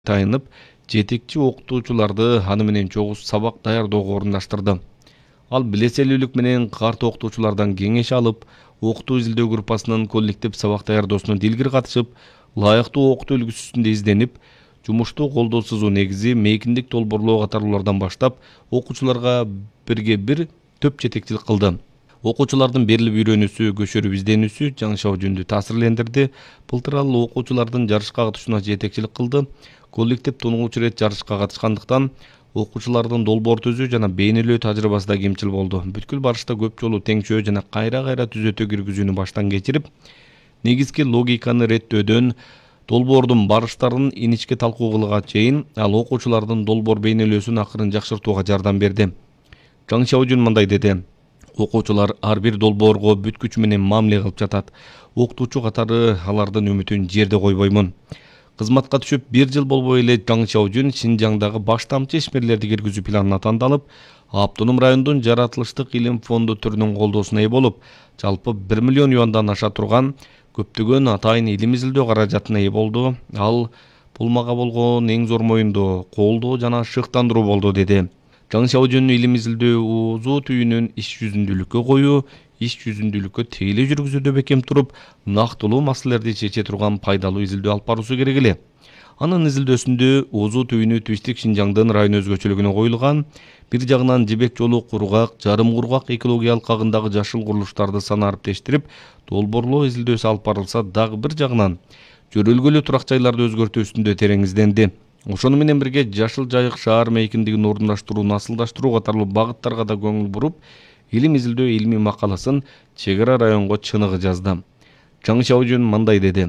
тайынып, жетекчи окутуучуларды аны менен чогуу сабак даярдоого орундаштырды. Ал билеселүүлүк менен карт окутуучулардан кеңеш алып, окутуу изилдөө группасынын коллектив сабак даярдоосуна дилгир катышып, лайыктуу окутуу үлгүсүндө изденип, жумушту колдоо сызуу негизи, мейкиндик долбоорлоо катарлуулардан баштап, окуучуларга бирге бир төп жетекчилик кылды. Окуучулардын берилип үйрөнүүсү, көчөрүп изденүүсү Жаң Шаожүндү таасирлендирди. Былтыр ал окуучулардын жарышка катышууна жетекчилик кылды. Коллектив тунугучу ирет жарышка катышкандыктан окуучулардын долбоор түзүү жана бейнелөө тажрыйбасы да кемчил болду. Бүткүл барышта көп жолу теңшөө жана кайра түзөтө киргизүүнү баштан кечирип, негизги логиканы реттөөдөн долбоордун барыштарын иничке талкуу кылууга чейин ал окуучулардын долбоор бейнелөөсүн акырын жакшыртууга жардам берди. Жаң Шаожүн мындай деди: окуучулар ар бир долбоорго бүт күчү менен мамиле кылып жатат. Окутуучу катары алардын үмүтүн жерде койбоймун. Кызматка түшүп 1 жыл болбой эле Жаң Шаожүн Шинжаңдагы баш тамчы ишмерлерди киргизүү планына тандалып, Автоном райондун жаратылыштык илим фонду түрүнүн колдоосуна ээ болуп, жалпы 1 миллион юандан аша турган көптөгөн атайын илим изилдөө каражатына ээ болду. Ал бул мага болгон эң зор моюндоо, колдоо жана шыктандыруу болду, деди. Жаң Шаожүн илим изилдөө узуу түйүнүн иш жүзүндүүлүккө коюу, иш жүзүндүүлүккө тегеле жүргүзүүдө бекем туруп, нактылуу маселелерди чече турган пайдалуу изилдөө алып баруусу керек эле. Анын изилдөөсүндө узуу түйүнү Түштүк Шинжаңдын район өзгөчөлүгүнө коюлган, бир жагынан жибек жолу кургак, жарым кургак экологиялык агындагы жашыл курулуштарды санаарып тештирип, долбоорлоо изилдөөсү алып барылса, дагы бир жагынан жөрөлгөлүү турак жайларды өзгөртүү үстүндө терең изденди. Ошону менен бирге жашыл жайык шаар мейкиндигин орундаштыруу, насылдаштыруу катарлуу багыттарга да көңүл буруп, илим изилдөө илмий макаласын чек ара районго чыныгы жазды. Жаң Шаожүн мындай деди: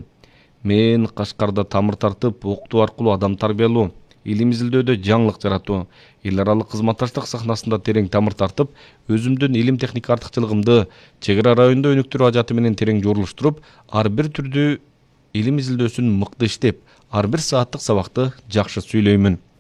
мен Кашкарда тамыр тартып, окутуу аркылуу адам тарбиялоо, илим изилдөөдө жаңылык жаратуу, эл аралык кызматташтык сахнасында терең тамыр тартып, өзүмдүн илим техника артыкчылыгымды чек ара райондо өнүктүрүү ажаты менен терең журулуштуруп, ар бир түрдүү илим изилдөөсүн мыкты иштеп, ар бир сааттык сабакты жакшы сүйлөймүн.